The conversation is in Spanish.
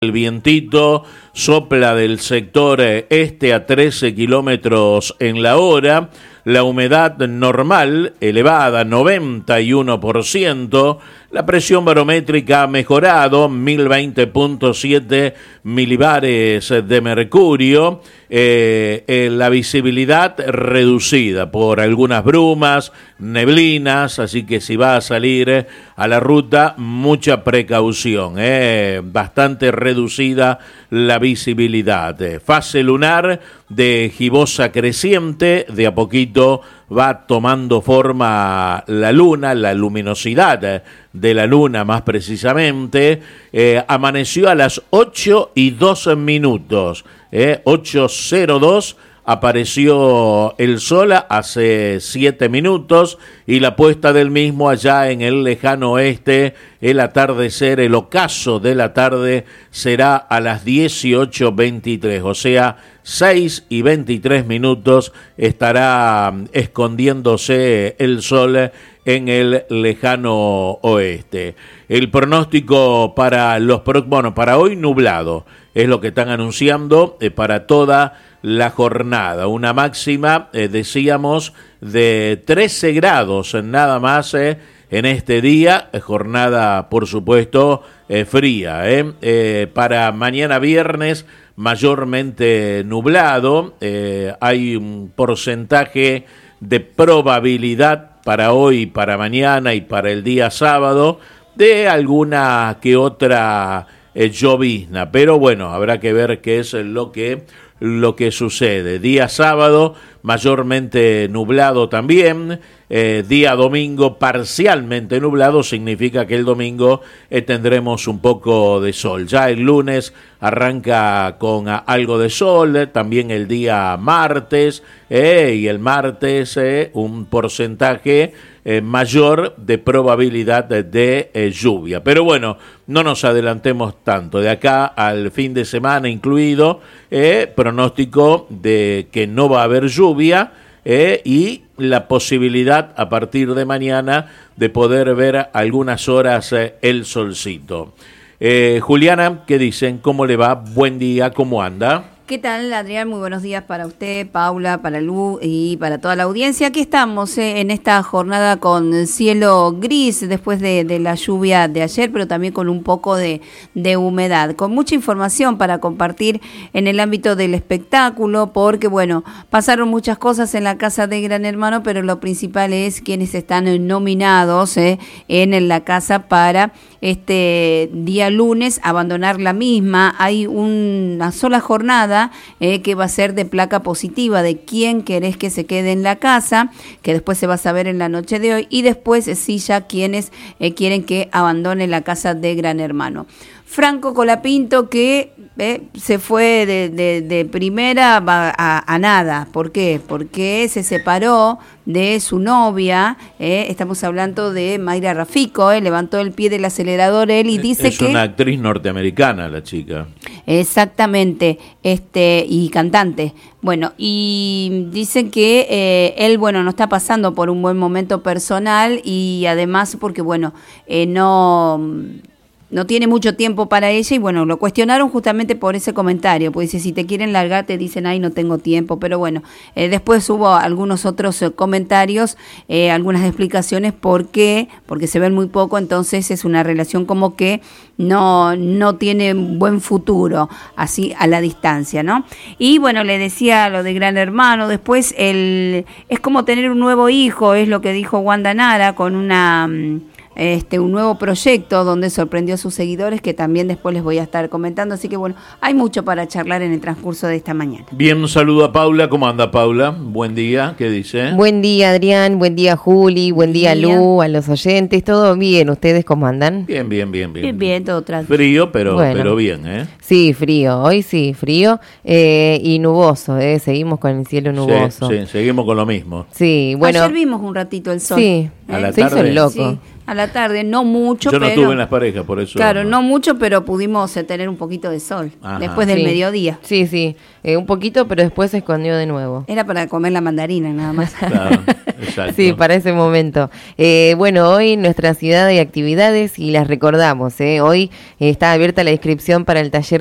El vientito sopla del sector este a 13 kilómetros en la hora. La humedad normal, elevada, 91%. La presión barométrica ha mejorado, 1020.7 milibares de mercurio. La visibilidad reducida por algunas brumas, neblinas, así que si va a salir a la ruta, mucha precaución. Bastante reducida la visibilidad. Fase lunar de gibosa creciente, de a poquito va tomando forma la luna, la luminosidad de la luna más precisamente. Amaneció a las 8:02, 8:02. Apareció el sol hace 7 minutos y la puesta del mismo allá en el lejano oeste, el atardecer, el ocaso de la tarde será a las 18:23, o sea, 6:23 estará escondiéndose el sol en el lejano oeste. El pronóstico para para hoy nublado, es lo que están anunciando para toda la jornada, una máxima, decíamos, de 13 grados nada más en este día, jornada por supuesto fría. Para mañana viernes mayormente nublado, hay un porcentaje de probabilidad para hoy, para mañana y para el día sábado de alguna que otra llovizna, pero bueno, habrá que ver qué es lo que sucede. Día sábado mayormente nublado también, día domingo parcialmente nublado, significa que el domingo tendremos un poco de sol. Ya el lunes arranca con algo de sol, también el día martes, y el martes un porcentaje mayor de probabilidad de lluvia. Pero bueno, no nos adelantemos tanto. De acá al fin de semana incluido, pronóstico de que no va a haber lluvia y la posibilidad a partir de mañana de poder ver algunas horas el solcito. Juliana, ¿qué dicen? ¿Cómo le va? Buen día, ¿cómo anda? ¿Qué tal, Adrián? Muy buenos días para usted, Paula, para Lu y para toda la audiencia. Aquí estamos en esta jornada con cielo gris después de la lluvia de ayer, pero también con un poco de humedad, con mucha información para compartir en el ámbito del espectáculo, porque bueno, pasaron muchas cosas en la casa de Gran Hermano, pero lo principal es quienes están nominados en la casa para este día lunes abandonar la misma. Hay una sola jornada que va a ser de placa positiva, de quién querés que se quede en la casa, que después se va a saber en la noche de hoy, y después sí ya quienes quieren que abandone la casa de Gran Hermano. Franco Colapinto, que se fue de primera a nada. ¿Por qué? Porque se separó de su novia, estamos hablando de Mayra Rafico, levantó el pie del acelerador él y dice es que... Es una actriz norteamericana la chica. Exactamente, y cantante. Bueno, y dicen que él, no está pasando por un buen momento personal y además porque, no tiene mucho tiempo para ella y lo cuestionaron justamente por ese comentario, pues dice, si te quieren largar te dicen, ay, no tengo tiempo, pero después hubo algunos otros comentarios, algunas explicaciones por qué, porque se ven muy poco, entonces es una relación como que no tiene buen futuro, así a la distancia, ¿no? Y le decía lo de Gran Hermano, después es como tener un nuevo hijo, es lo que dijo Wanda Nara con un nuevo proyecto donde sorprendió a sus seguidores, que también después les voy a estar comentando, así que hay mucho para charlar en el transcurso de esta mañana. Bien, un saludo a Paula. ¿Cómo anda, Paula? Buen día, ¿qué dice? Buen día, Adrián, buen día, Juli, buen día, Lu, a los oyentes, ¿todo bien? ¿Ustedes cómo andan? Bien. Bien, todo tranquilo. Frío, pero bien, ¿eh? Sí, frío, hoy sí, frío y nuboso, seguimos con el cielo nuboso. Sí, seguimos con lo mismo. Sí, ayer vimos un ratito el sol. Sí, a la se tarde. hizo el loco. Sí. A la tarde, no mucho, pero... Yo no estuve en las parejas, por eso... Claro, no mucho, pero pudimos tener un poquito de sol. Ajá. Después del mediodía. Sí, un poquito, pero después se escondió de nuevo. Era para comer la mandarina, nada más. Claro, Exacto. Sí, para ese momento. Bueno, hoy en nuestra ciudad hay actividades y las recordamos. Hoy está abierta la inscripción para el taller